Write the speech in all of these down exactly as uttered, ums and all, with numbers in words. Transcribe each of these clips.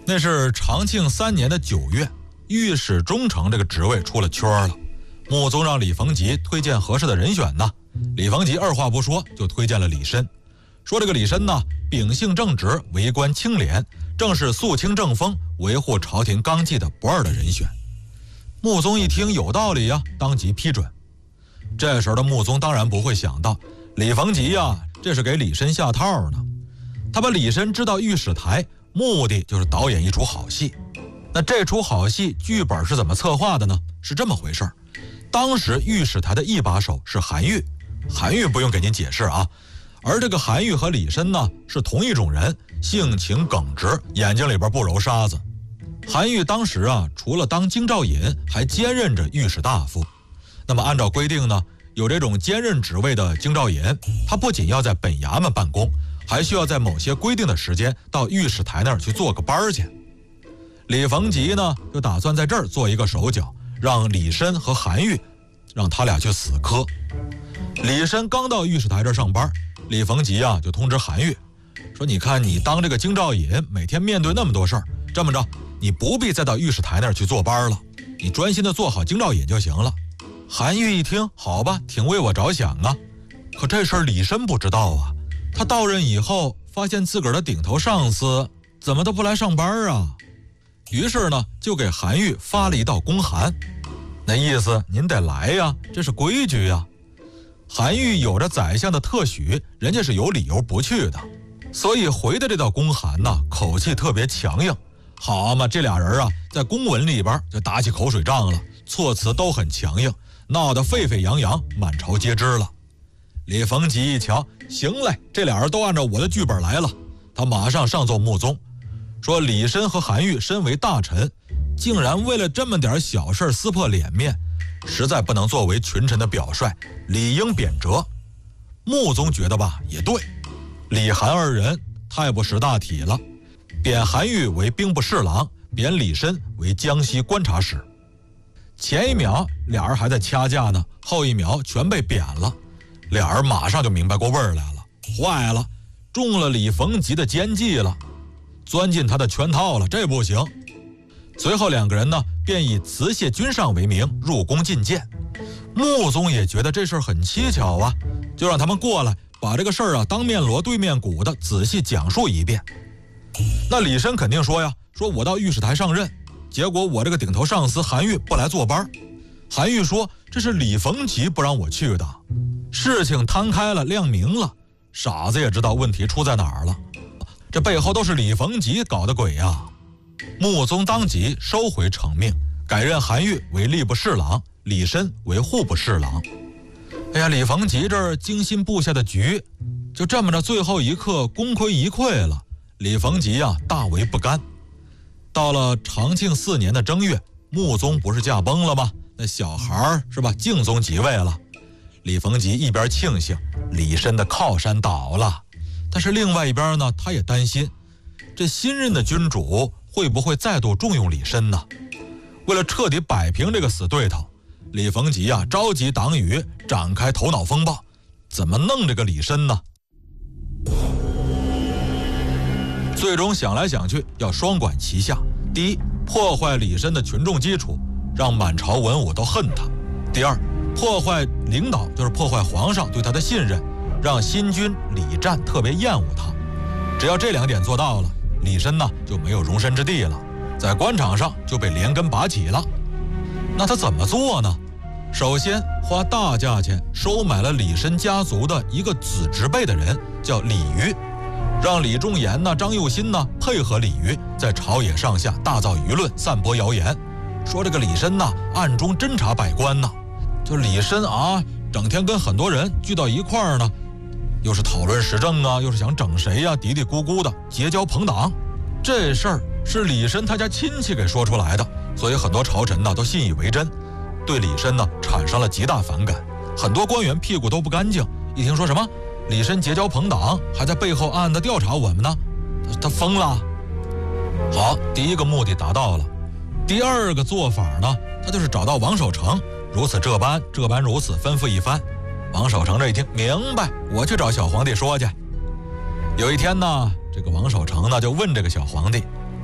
那是长庆三年的九月，御史中丞这个职位出了缺了。穆宗让李逢吉推荐合适的人选呢，李逢吉二话不说就推荐了李绅，说这个李绅呢，秉性正直，为官清廉，正是肃清正风、维护朝廷纲纪的不二的人选。穆宗一听有道理呀，当即批准。这时候的穆宗当然不会想到，李逢吉呀，这是给李绅下套呢。他把李绅支到御史台，目的就是导演一出好戏。那这出好戏剧本是怎么策划的呢？是这么回事儿。当时御史台的一把手是韩愈，韩愈不用给您解释啊。而这个韩愈和李绅呢是同一种人，性情耿直，眼睛里边不揉沙子。韩愈当时啊，除了当京兆尹，还兼任着御史大夫。那么按照规定呢，有这种兼任职位的京兆尹，他不仅要在本衙门办公，还需要在某些规定的时间到御史台那儿去做个班去。李逢吉呢，就打算在这儿做一个手脚，让李绅和韩愈，让他俩去死磕。李绅刚到御史台这儿上班，李逢吉啊就通知韩愈说：“你看你当这个京兆尹，每天面对那么多事儿，这么着，你不必再到御史台那儿去坐班了，你专心的做好京兆尹就行了。”韩愈一听，好吧，挺为我着想啊。可这事儿李绅不知道啊，他到任以后，发现自个儿的顶头上司怎么都不来上班啊。于是呢，就给韩愈发了一道公函，那意思您得来呀，这是规矩呀。韩愈有着宰相的特许，人家是有理由不去的，所以回的这道公函呢，口气特别强硬。好嘛，这俩人啊，在公文里边就打起口水仗了，措辞都很强硬，闹得沸沸扬扬，满朝皆知了。李逢吉一瞧，行嘞，这俩人都按照我的剧本来了，他马上上奏穆宗，说李绅和韩愈身为大臣，竟然为了这么点小事撕破脸面，实在不能作为群臣的表率，理应贬谪。穆宗觉得吧，也对，李韩二人太不识大体了，贬韩愈为兵部侍郎，贬李绅为江西观察使。前一秒俩人还在掐架呢，后一秒全被贬了，俩人马上就明白过味儿来了，坏了，中了李逢吉的奸计了，钻进他的圈套了，这不行。随后两个人呢，便以辞谢君上为名入宫觐见。穆宗也觉得这事儿很蹊跷啊，就让他们过来，把这个事儿啊当面锣对面鼓的仔细讲述一遍。那李绅肯定说呀，说我到御史台上任，结果我这个顶头上司韩愈不来坐班。韩愈说，这是李逢吉不让我去的。事情摊开了，亮明了，傻子也知道问题出在哪儿了，这背后都是李逢吉搞的鬼呀。穆宗当即收回成命，改任韩愈为吏部侍郎，李绅为户部侍郎。哎呀，李逢吉这儿精心布下的局，就这么着最后一刻功亏一篑了。李逢吉啊，大为不甘。到了长庆四年的正月，穆宗不是驾崩了吗？那小孩是吧，敬宗即位了。李逢吉一边庆幸李绅的靠山倒了，但是另外一边呢，他也担心这新任的君主会不会再度重用李绅呢？为了彻底摆平这个死对头，李逢吉啊召集党羽，展开头脑风暴，怎么弄这个李绅呢？最终想来想去，要双管齐下。第一，破坏李绅的群众基础，让满朝文武都恨他；第二，破坏领导，就是破坏皇上对他的信任，让新君李湛特别厌恶他。只要这两点做到了，李绅呢就没有容身之地了，在官场上就被连根拔起了。那他怎么做呢？首先花大价钱收买了李绅家族的一个子侄辈的人，叫李渔，让李仲言呢、张幼新呢配合李渔，在朝野上下大造舆论，散播谣言，说这个李绅呢暗中侦察百官呢，就李绅啊整天跟很多人聚到一块儿呢，又是讨论时政啊，又是想整谁呀、啊，嘀嘀咕咕的结交朋党。这事儿是李绅他家亲戚给说出来的，所以很多朝臣呢都信以为真，对李绅呢产生了极大反感。很多官员屁股都不干净，一听说什么李绅结交朋党，还在背后暗暗的调查我们呢，他他疯了。好，第一个目的达到了。第二个做法呢，他就是找到王守成，如此这般，这般如此，吩咐一番。王守成这一听明白，我去找小皇帝说去。有一天呢，这个王守成呢就问这个小皇帝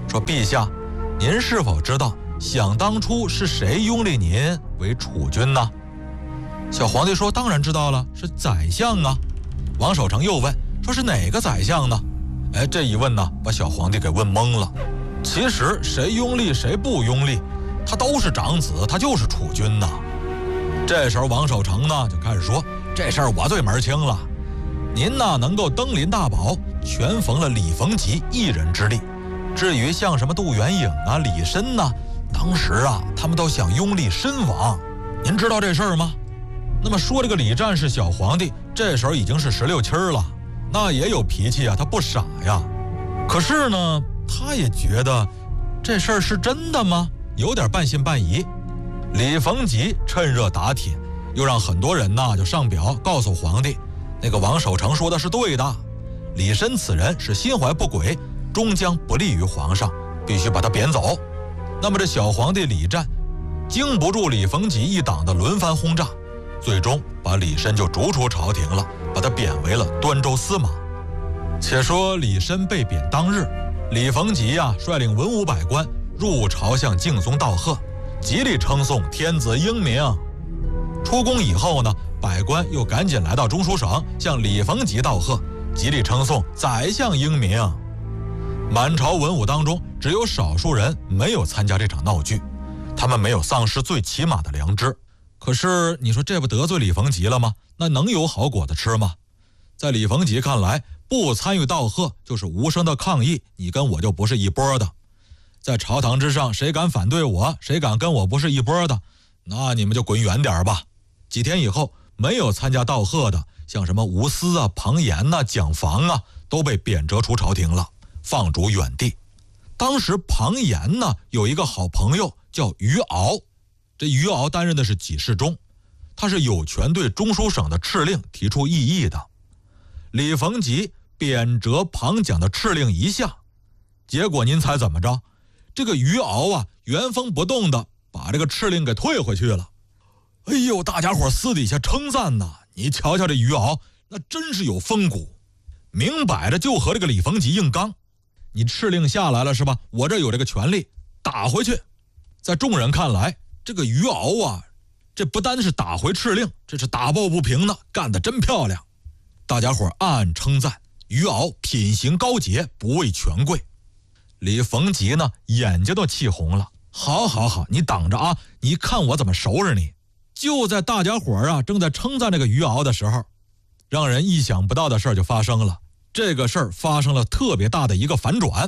说陛下，您是否知道想当初是谁拥立您为储君呢？小皇帝说当然知道了，是宰相啊。王守成又问说是哪个宰相呢？哎，这一问呢，把小皇帝给问懵了。其实谁拥立谁不拥立，他都是长子，他就是储君呐。这时候王守成呢就开始说，这事儿我最门清了，您呢能够登临大宝，全逢了李逢吉一人之力。至于像什么杜元颖啊、李绅呐，当时啊他们都想拥立申王，您知道这事儿吗？那么说这个李战是小皇帝，这时候已经是十六七了，那也有脾气啊，他不傻呀。可是呢，他也觉得这事儿是真的吗？有点半信半疑。李逢吉趁热打铁，又让很多人呢就上表告诉皇帝，那个王守成说的是对的，李绅此人是心怀不轨，终将不利于皇上，必须把他贬走。那么这小皇帝李战经不住李逢吉一党的轮番轰炸，最终把李绅就逐出朝廷了，把他贬为了端州司马。且说李绅被贬当日，李逢吉呀、啊、率领文武百官入朝向敬宗道贺，极力称颂天子英明。出宫以后呢，百官又赶紧来到中书省向李逢吉道贺，极力称颂宰相英明。满朝文武当中，只有少数人没有参加这场闹剧，他们没有丧失最起码的良知。可是你说这不得罪李逢吉了吗？那能有好果子吃吗？在李逢吉看来，不参与道贺就是无声的抗议，你跟我就不是一波的。在朝堂之上，谁敢反对我，谁敢跟我不是一波的，那你们就滚远点吧。几天以后，没有参加道贺的，像什么吴思啊、庞炎呐、蒋防啊，都被贬谪出朝廷了，放逐远地。当时庞炎呢有一个好朋友叫于敖，这于敖担任的是给事中，他是有权对中书省的敕令提出异议的。李逢吉贬谪庞蒋的敕令一下，结果您猜怎么着？这个于敖啊原封不动的把这个敕令给退回去了。哎呦，大家伙私底下称赞呐，你瞧瞧这于敖，那真是有风骨，明摆着就和这个李逢吉硬刚。你敕令下来了是吧？我这有这个权利打回去。在众人看来，这个于敖啊，这不单是打回敕令，这是打抱不平呢，干得真漂亮。大家伙暗暗称赞于敖品行高洁，不畏权贵。李逢吉呢眼睛都气红了，好好好，你等着啊，你看我怎么收拾你。就在大家伙啊正在称赞这个于敖的时候，让人意想不到的事儿就发生了。这个事儿发生了特别大的一个反转。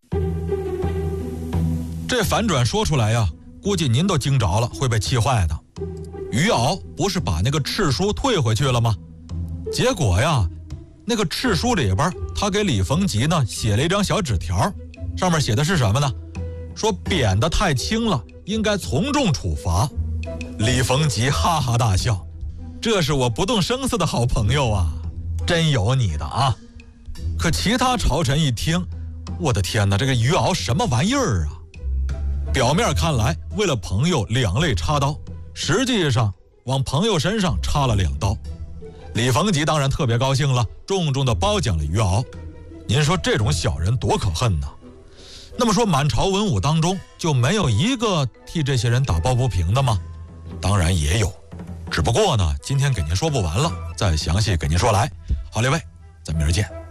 这反转说出来呀，估计您都惊着了，会被气坏的。于敖不是把那个敕书退回去了吗？结果呀，那个敕书里边，他给李逢吉呢写了一张小纸条，上面写的是什么呢？说贬得太轻了，应该从重处罚。李逢吉哈哈大笑，这是我不动声色的好朋友啊，真有你的啊！可其他朝臣一听，我的天哪，这个于敖什么玩意儿啊？表面看来为了朋友两肋插刀，实际上往朋友身上插了两刀。李逢吉当然特别高兴了，重重的褒奖了于敖。您说这种小人多可恨呢？那么说满朝文武当中就没有一个替这些人打抱不平的吗？当然也有，只不过呢今天给您说不完了，再详细给您说来。好，列位，咱明儿见。